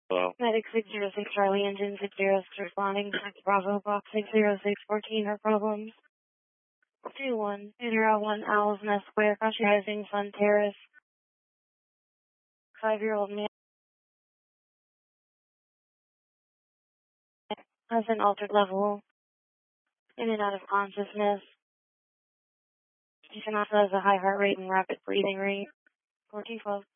Hello? Medic 606 Charlie, engine 606 responding to Bravo box 60614 or problems. 2-1, Inter 1 Owl's Nest Square, Rising Sun Terrace. 5-year-old man has an altered level, in and out of consciousness. He also has a high heart rate and rapid breathing rate. 1412.